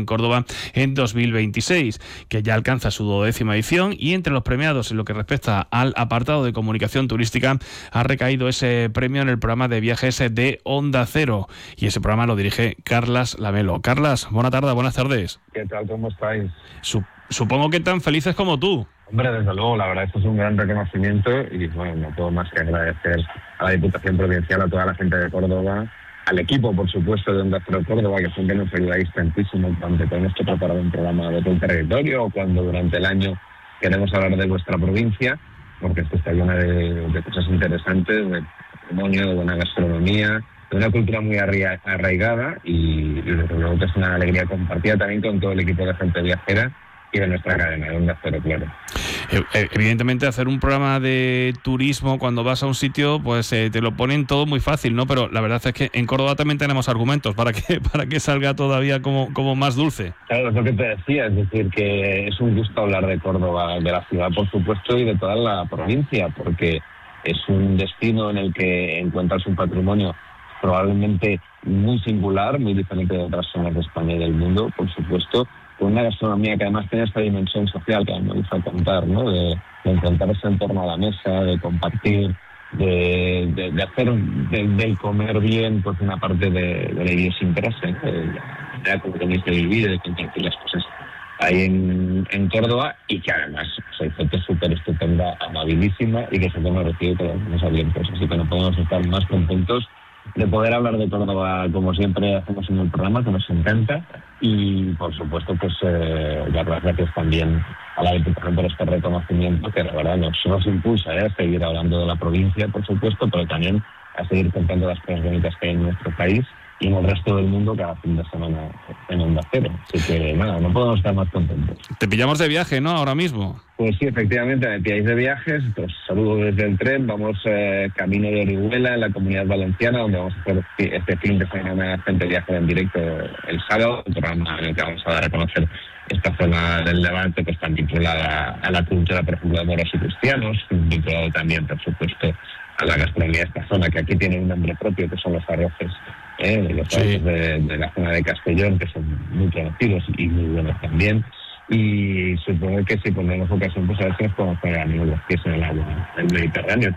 en Córdoba en 2026, que ya alcanza su 12ª edición, y entre los premiados en lo que respecta al apartado de comunicación turística ha recaído ese premio en el programa de viajes de Onda Cero, y ese programa lo dirige Carlas Lamelo. Carlas, buenas tardes. ¿Qué tal? ¿Cómo estáis? Supongo que tan felices como tú. Hombre, desde luego, la verdad, esto es un gran reconocimiento y bueno, no puedo más que agradecer a la Diputación Provincial, a toda la gente de Córdoba, al equipo, por supuesto, de Onda Cero Córdoba, que siempre nos ayudáis tantísimo cuando tenemos que preparar un programa de todo el territorio o cuando durante el año queremos hablar de vuestra provincia, porque esto está lleno de cosas interesantes, de patrimonio, de buena gastronomía, de una cultura muy arraigada y desde luego que es una alegría compartida también con todo el equipo de gente viajera y de nuestra cadena de Onda Cero, claro. Evidentemente, hacer un programa de turismo cuando vas a un sitio, pues te lo ponen todo muy fácil, ¿no? Pero la verdad es que en Córdoba también tenemos argumentos para que salga todavía como más dulce. Claro, es lo que te decía, es decir, que es un gusto hablar de Córdoba, de la ciudad, por supuesto, y de toda la provincia, porque es un destino en el que encuentras un patrimonio probablemente muy singular, muy diferente de otras zonas de España y del mundo, por supuesto, con una gastronomía que además tiene esta dimensión social que a mí me gusta contar, ¿no? De encontrarse en torno a la mesa, de compartir, de hacer del comer bien pues una parte de la idiosincrasia, ¿no? De la manera como tenéis que vivir, de compartir las cosas ahí en Córdoba, y que además hay gente súper estupenda, amabilísima y que se toma recibido con los brazos abiertos, así que no podemos estar más contentos de poder hablar de Córdoba como siempre hacemos en el programa, que nos encanta, y por supuesto pues dar las gracias también a la Diputación por este reconocimiento que la verdad nos impulsa a seguir hablando de la provincia, por supuesto, pero también a seguir contando las cosas bonitas que hay en nuestro país y en el resto del mundo cada fin de semana en Onda Cero. Así que nada, no podemos estar más contentos. Te pillamos de viaje, ¿no? Ahora mismo. Pues sí, efectivamente, me pilláis de viajes, pues saludo desde el tren, vamos camino de Orihuela, en la Comunidad Valenciana, donde vamos a hacer este fin de semana Gente Viaje en directo el sábado, un programa en el que vamos a dar a conocer esta zona del Levante, que está vinculada a la cultura, por ejemplo, de moros y cristianos, vinculado también, por supuesto, a la gastronomía de esta zona, que aquí tiene un nombre propio, que son los arroces, los arroces de la zona de Castellón, que son muy conocidos y muy buenos también. Y supongo que si ponemos ocasión, pues a ver si nos podemos poner amigos los pies en el agua del Mediterráneo.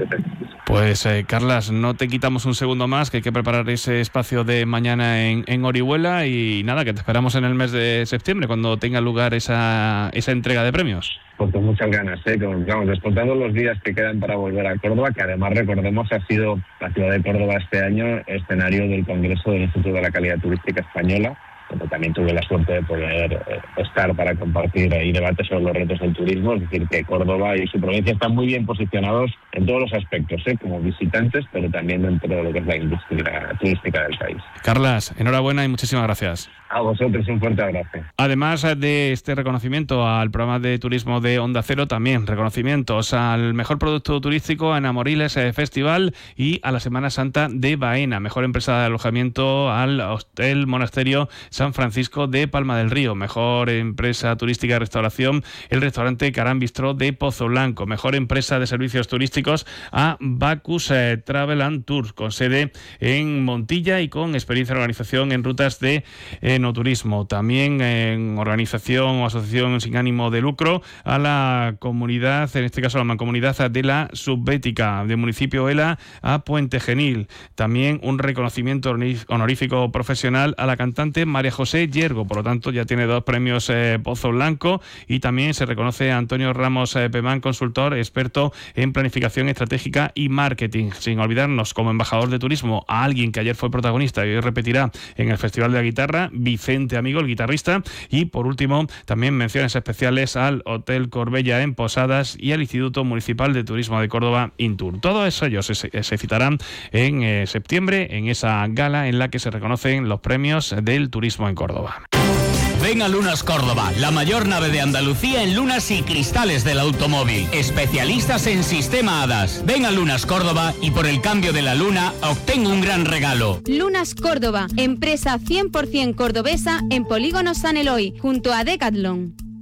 Pues Carlas, no te quitamos un segundo más, que hay que preparar ese espacio de mañana en Orihuela, y nada, que te esperamos en el mes de septiembre, cuando tenga lugar esa entrega de premios. Pues con muchas ganas, vamos, descontando los días que quedan para volver a Córdoba, que además recordemos ha sido la ciudad de Córdoba este año escenario del Congreso del Instituto de la Calidad Turística Española, donde también tuve la suerte de poder estar para compartir ahí debates sobre los retos del turismo. Es decir, que Córdoba y su provincia están muy bien posicionados en todos los aspectos, como visitantes, pero también dentro de lo que es la industria turística del país. Carlas, enhorabuena y muchísimas gracias. A vosotros un fuerte abrazo. Además de este reconocimiento al programa de turismo de Onda Cero, también reconocimientos al mejor producto turístico en Amoriles Festival y a la Semana Santa de Baena, mejor empresa de alojamiento al Hotel Monasterio San Francisco de Palma del Río, mejor empresa turística de restauración el restaurante Carán Bistró de Pozo Blanco, mejor empresa de servicios turísticos a Bacus Travel and Tours, con sede en Montilla y con experiencia en organización en rutas de enoturismo. También en organización o asociación sin ánimo de lucro a la comunidad, en este caso la mancomunidad de la Subbética, de municipio Ela a Puente Genil. También un reconocimiento honorífico profesional a la cantante María José Yergo, por lo tanto ya tiene 2 premios Pozo Blanco, y también se reconoce a Antonio Ramos Pemán, consultor experto en planificación estratégica y marketing. Sin olvidarnos, como embajador de turismo, a alguien que ayer fue protagonista y hoy repetirá en el Festival de la Guitarra, Vicente Amigo, el guitarrista. Y por último, también menciones especiales al Hotel Corbella en Posadas y al Instituto Municipal de Turismo de Córdoba, Intur. Todos ellos se citarán en septiembre en esa gala en la que se reconocen los premios del turismo en Córdoba. Ven a Lunas Córdoba, la mayor nave de Andalucía en lunas y cristales del automóvil. Especialistas en sistema HADAS. Ven a Lunas Córdoba y por el cambio de la luna obtén un gran regalo. Lunas Córdoba, empresa 100% cordobesa en Polígono San Eloy, junto a Decathlon.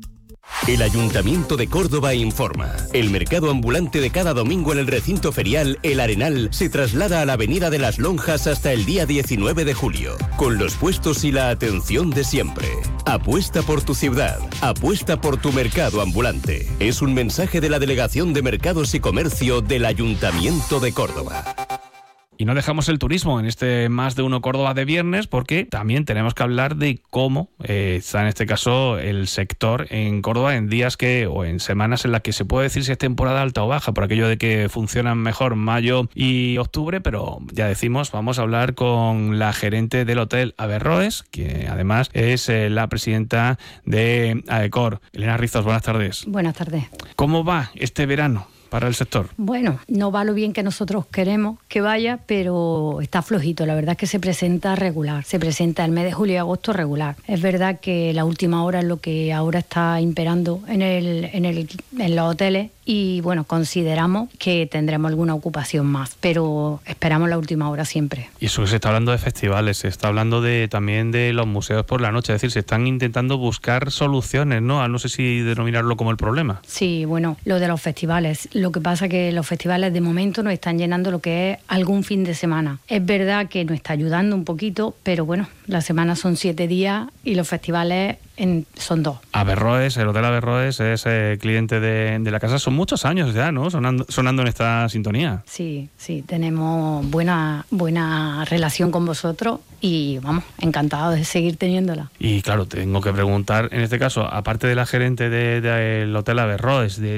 El Ayuntamiento de Córdoba informa. El mercado ambulante de cada domingo en el recinto ferial El Arenal se traslada a la Avenida de las Lonjas hasta el día 19 de julio, con los puestos y la atención de siempre. Apuesta por tu ciudad, apuesta por tu mercado ambulante. Es un mensaje de la Delegación de Mercados y Comercio del Ayuntamiento de Córdoba. Y no dejamos el turismo en este Más de Uno Córdoba de viernes, porque también tenemos que hablar de cómo está en este caso el sector en Córdoba en días o en semanas en las que se puede decir si es temporada alta o baja, por aquello de que funcionan mejor mayo y octubre, pero ya decimos, vamos a hablar con la gerente del Hotel Averroes, que además es la presidenta de AECOR. Elena Rizos, buenas tardes. Buenas tardes. ¿Cómo va este verano para el sector? Bueno, no va lo bien que nosotros queremos que vaya, pero está flojito. La verdad es que se presenta regular. Se presenta el mes de julio y agosto regular. Es verdad que la última hora es lo que ahora está imperando en los hoteles y bueno, consideramos que tendremos alguna ocupación más, pero esperamos la última hora siempre. Y eso que se está hablando de festivales, se está hablando también de los museos por la noche, es decir, se están intentando buscar soluciones, ¿no? No sé si denominarlo como el problema. Sí, bueno, lo de los festivales. Lo que pasa es que los festivales de momento nos están llenando lo que es algún fin de semana. Es verdad que nos está ayudando un poquito, pero bueno, la semana son 7 días y los festivales son 2. Averroes, el Hotel Averroes es cliente de la casa. Son muchos años ya, ¿no? Sonando en esta sintonía. Sí, tenemos buena relación con vosotros y vamos, encantados de seguir teniéndola. Y claro, tengo que preguntar, en este caso, aparte de la gerente del Hotel Averroes, de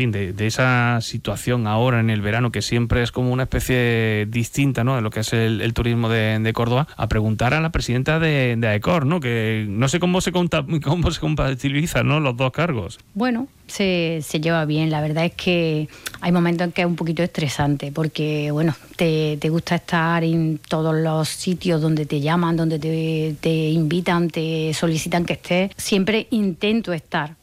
esa situación ahora en el verano, que siempre es como una especie distinta, ¿no?, de lo que es el turismo de Córdoba, a preguntar a la presidenta de AECOR, ¿no?, que no sé cómo se compatibilizan, ¿no?, los dos cargos. Bueno, se lleva bien. La verdad es que hay momentos en que es un poquito estresante porque, bueno, te gusta estar en todos los sitios donde te llaman, donde te invitan, te solicitan que estés. Siempre intento estar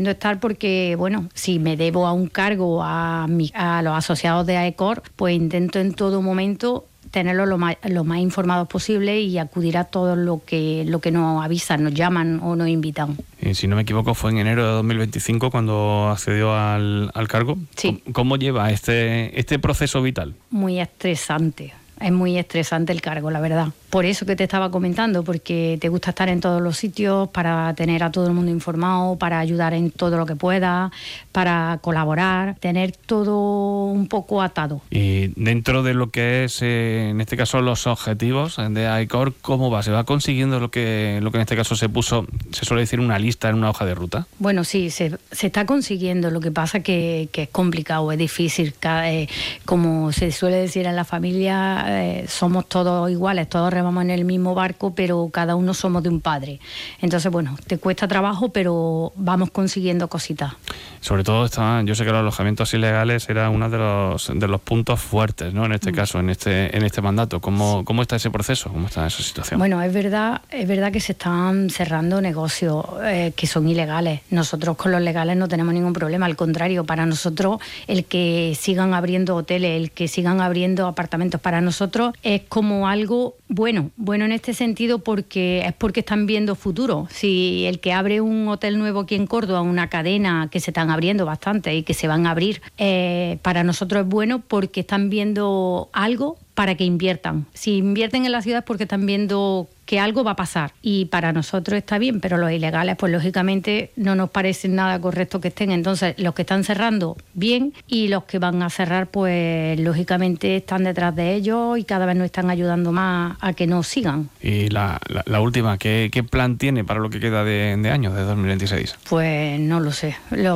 porque, bueno, si me debo a un cargo a los asociados de AECOR, pues intento en todo momento tenerlos lo más informados posible y acudir a todo lo que nos avisan, nos llaman o nos invitan. Si no me equivoco, fue en enero de 2025 cuando accedió al cargo. Sí. ¿Cómo lleva este proceso vital? Muy estresante. Es muy estresante el cargo, la verdad. Por eso que te estaba comentando, porque te gusta estar en todos los sitios para tener a todo el mundo informado, para ayudar en todo lo que pueda, para colaborar, tener todo un poco atado. Y dentro de lo que es, en este caso, los objetivos de AECOR, ¿cómo va? ¿Se va consiguiendo lo que en este caso se puso, se suele decir, una lista en una hoja de ruta? Bueno, sí, se está consiguiendo. Lo que pasa que es complicado, es difícil. Como se suele decir en la familia, somos todos iguales, todos remamos en el mismo barco, pero cada uno somos de un padre. Entonces, bueno, te cuesta trabajo, pero vamos consiguiendo cositas. Sobre todo, yo sé que los alojamientos ilegales era uno de los puntos fuertes, ¿no?, en este caso, en este mandato. ¿Cómo está ese proceso? ¿Cómo está esa situación? Bueno, es verdad que se están cerrando negocios que son ilegales. Nosotros con los legales no tenemos ningún problema. Al contrario, para nosotros, el que sigan abriendo hoteles, el que sigan abriendo apartamentos, para nosotros es como algo bueno en este sentido, porque están viendo futuro. Si el que abre un hotel nuevo aquí en Córdoba, una cadena que se están abriendo bastante y que se van a abrir, para nosotros es bueno porque están viendo algo para que inviertan. Si invierten en la ciudad es porque están viendo que algo va a pasar y para nosotros está bien, pero los ilegales pues lógicamente no nos parece nada correcto que estén. Entonces los que están cerrando, bien, y los que van a cerrar pues lógicamente están detrás de ellos y cada vez nos están ayudando más a que nos sigan. Y la última, ¿qué plan tiene para lo que queda de año, de 2026? Pues no lo sé,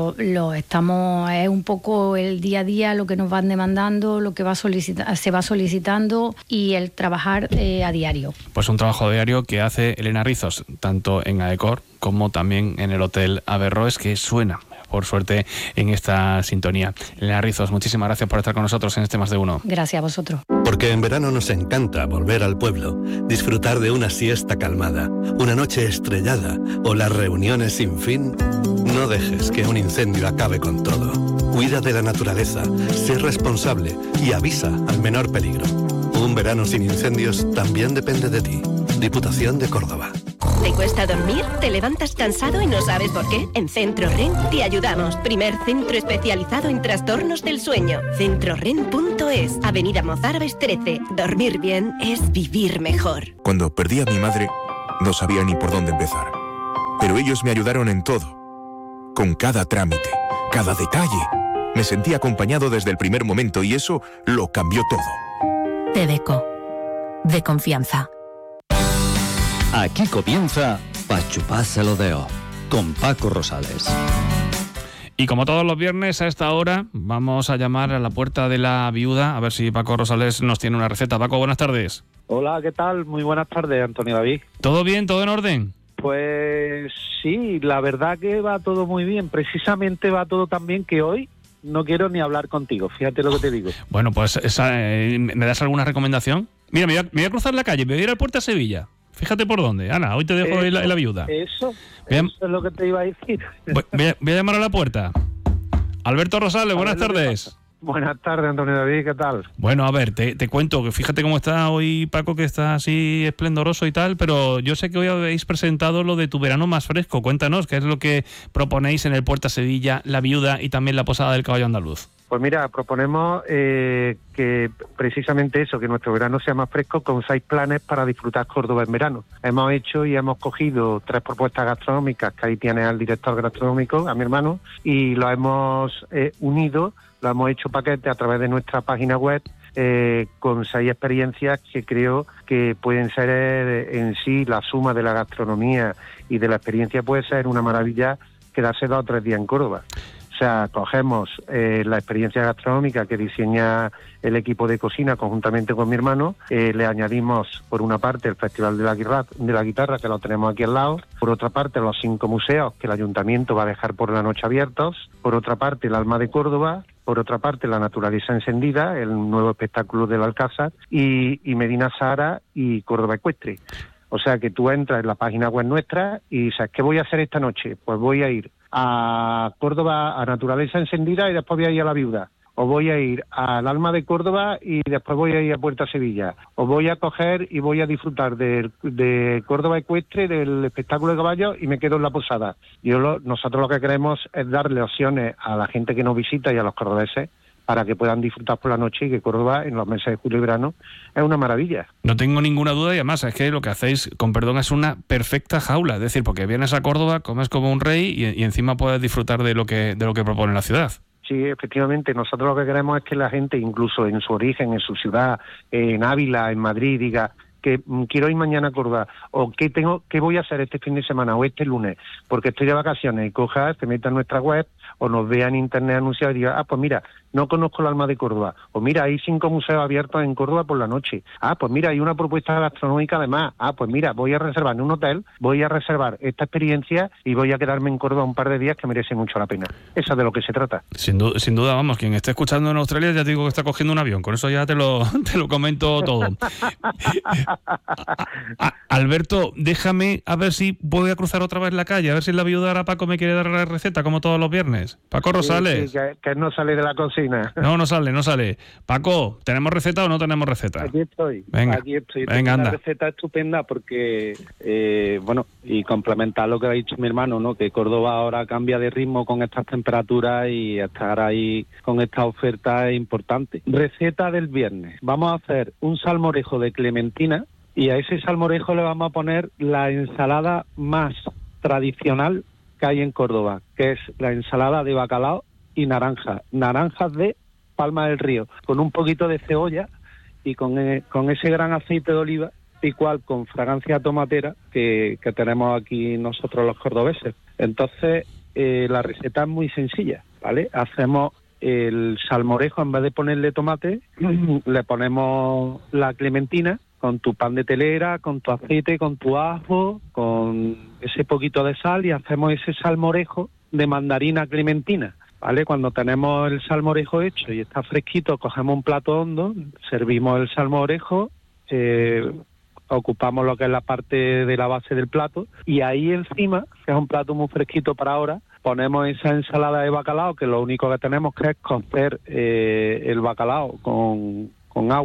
es un poco el día a día, lo que nos van demandando, lo que se va solicitando y el trabajar a diario. Pues un trabajo diario que hace Elena Rizos, tanto en AECOR como también en el Hotel Averroes, que suena, por suerte, en esta sintonía. Elena Rizos, muchísimas gracias por estar con nosotros en este Más de Uno. Gracias a vosotros. Porque en verano nos encanta volver al pueblo, disfrutar de una siesta calmada, una noche estrellada o las reuniones sin fin. No dejes que un incendio acabe con todo. Cuida de la naturaleza, sé responsable y avisa al menor peligro. Un verano sin incendios también depende de ti. Diputación de Córdoba. ¿Te cuesta dormir? ¿Te levantas cansado y no sabes por qué? En Centro REN te ayudamos. Primer centro especializado en trastornos del sueño. CentroREN.es, Avenida Mozárabes 13. Dormir bien es vivir mejor. Cuando perdí a mi madre, no sabía ni por dónde empezar. Pero ellos me ayudaron en todo. Con cada trámite, cada detalle. Me sentí acompañado desde el primer momento y eso lo cambió todo. Tedeco. De confianza. Aquí comienza Pa' chupárselo deo, con Paco Rosales. Y como todos los viernes a esta hora, vamos a llamar a la puerta de la viuda, a ver si Paco Rosales nos tiene una receta. Paco, buenas tardes. Hola, ¿qué tal? Muy buenas tardes, Antonio David. ¿Todo bien? ¿Todo en orden? Pues sí, la verdad que va todo muy bien. Precisamente va todo tan bien que hoy no quiero ni hablar contigo, fíjate lo que te digo. Bueno, pues ¿me das alguna recomendación? Mira, me voy a cruzar la calle, me voy a ir al Puerto de Sevilla. Fíjate por dónde. Ana, hoy te dejo en la viuda. Eso es lo que te iba a decir. Voy a llamar a la puerta. Alberto Rosales, buenas tardes. Buenas tardes, Antonio David, ¿qué tal? Bueno, a ver, te cuento que fíjate cómo está hoy Paco, que está así esplendoroso y tal, pero yo sé que hoy habéis presentado lo de tu verano más fresco. Cuéntanos, ¿qué es lo que proponéis en el Puerto de Sevilla, la viuda y también la posada del Caballo Andaluz? Pues mira, proponemos que precisamente eso, que nuestro verano sea más fresco, con 6 planes para disfrutar Córdoba en verano. Hemos hecho y hemos cogido 3 propuestas gastronómicas, que ahí tiene al director gastronómico, a mi hermano, y lo hemos unido, lo hemos hecho paquete a través de nuestra página web, con 6 experiencias que creo que pueden ser en sí la suma de la gastronomía y de la experiencia. Puede ser una maravilla quedarse 2 o 3 días en Córdoba. O sea, cogemos la experiencia gastronómica que diseña el equipo de cocina conjuntamente con mi hermano, le añadimos por una parte el Festival de la Guitarra, que lo tenemos aquí al lado, por otra parte los 5 museos que el Ayuntamiento va a dejar por la noche abiertos, por otra parte el Alma de Córdoba, por otra parte la Naturaleza Encendida, el nuevo espectáculo del Alcázar, y Medina Sahara y Córdoba Ecuestre. O sea que tú entras en la página web nuestra y dices, ¿qué voy a hacer esta noche? Pues voy a ir a Córdoba, a Naturaleza Encendida, y después voy a ir a la Viuda. O voy a ir al Alma de Córdoba y después voy a ir a Puerto Sevilla. O voy a coger y voy a disfrutar de Córdoba Ecuestre, del espectáculo de caballos, y me quedo en la posada. Nosotros lo que queremos es darle opciones a la gente que nos visita y a los cordobeses para que puedan disfrutar por la noche, y que Córdoba en los meses de julio y verano es una maravilla. No tengo ninguna duda, y además es que lo que hacéis, con perdón, es una perfecta jaula. Es decir, porque vienes a Córdoba, comes como un rey y encima puedes disfrutar de lo que propone la ciudad. Sí, efectivamente. Nosotros lo que queremos es que la gente, incluso en su origen, en su ciudad, en Ávila, en Madrid, diga que quiero ir mañana a Córdoba, o qué voy a hacer este fin de semana o este lunes, porque estoy de vacaciones, y coja, se meta en nuestra web o nos vea en internet anunciado y diga, pues mira, no conozco el Alma de Córdoba, o mira, hay 5 museos abiertos en Córdoba por la noche, pues mira, hay una propuesta gastronómica además, pues mira, voy a reservar en un hotel, voy a reservar esta experiencia y voy a quedarme en Córdoba un par de días, que merece mucho la pena. Eso es de lo que se trata. Sin duda, vamos, quien esté escuchando en Australia ya te digo que está cogiendo un avión, con eso ya te lo comento todo. Alberto, déjame a ver si voy a cruzar otra vez la calle, a ver si la viuda ahora Paco me quiere dar la receta, como todos los viernes. Paco Rosales. Sí, que no sale de la cocina. No sale. Paco, ¿tenemos receta o no tenemos receta? Aquí estoy. Venga, Tengo anda. una receta estupenda porque, y complementar lo que ha dicho mi hermano, ¿no? Que Córdoba ahora cambia de ritmo con estas temperaturas y estar ahí con esta oferta es importante. Receta del viernes. Vamos a hacer un salmorejo de clementina, y a ese salmorejo le vamos a poner la ensalada más tradicional que hay en Córdoba, que es la ensalada de bacalao y naranjas de Palma del Río, con un poquito de cebolla y con ese gran aceite de oliva, igual con fragancia tomatera que tenemos aquí nosotros los cordobeses. Entonces, la receta es muy sencilla, ¿vale? Hacemos el salmorejo, en vez de ponerle tomate, le ponemos la clementina, con tu pan de telera, con tu aceite, con tu ajo, con ese poquito de sal, y hacemos ese salmorejo de mandarina clementina, ¿vale? Cuando tenemos el salmorejo hecho y está fresquito, cogemos un plato hondo, servimos el salmorejo, ocupamos lo que es la parte de la base del plato, y ahí encima, que es un plato muy fresquito para ahora, ponemos esa ensalada de bacalao, que lo único que tenemos que es cocer el bacalao con agua,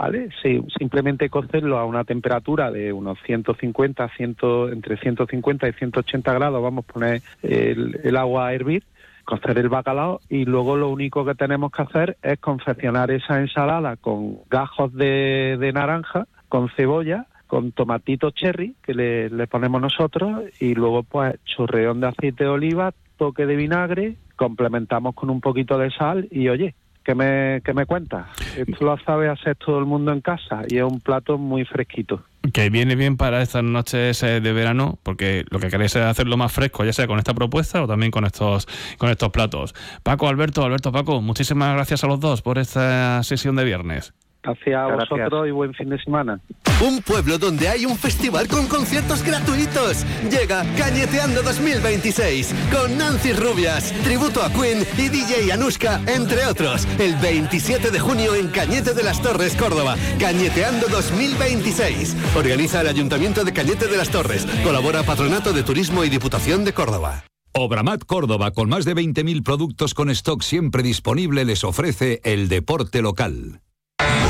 ¿vale? Sí, simplemente cocerlo a una temperatura de unos entre 150 y 180 grados, vamos a poner el agua a hervir, cocer el bacalao y luego lo único que tenemos que hacer es confeccionar esa ensalada con gajos de naranja, con cebolla, con tomatitos cherry que le ponemos nosotros y luego pues chorreón de aceite de oliva, toque de vinagre, complementamos con un poquito de sal y oye, ¿qué me cuentas? Esto lo sabe hacer todo el mundo en casa y es un plato muy fresquito. Que viene bien para estas noches de verano, porque lo que queréis es hacerlo más fresco, ya sea con esta propuesta o también con estos platos. Paco, Alberto, Paco, muchísimas gracias a los dos por esta sesión de viernes. Gracias a vosotros y buen fin de semana. Un pueblo donde hay un festival con conciertos gratuitos. Llega Cañeteando 2026 con Nancy Rubias, tributo a Queen y DJ Anushka, entre otros. El 27 de junio en Cañete de las Torres, Córdoba. Cañeteando 2026. Organiza el Ayuntamiento de Cañete de las Torres. Colabora Patronato de Turismo y Diputación de Córdoba. Obramat Córdoba, con más de 20.000 productos con stock siempre disponible, les ofrece el deporte local.